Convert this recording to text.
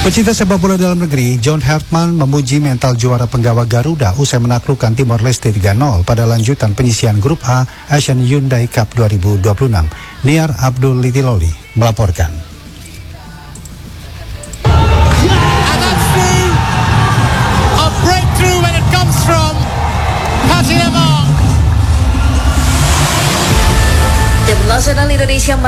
Pecinta sepak bola dalam negeri, John Hartman memuji mental juara penggawa Garuda usai menaklukkan Timor Leste 3-0 pada lanjutan penyisian Grup A Asian Hyundai Cup 2026. Niar Abdul Litiloli melaporkan. Tim nasional Indonesia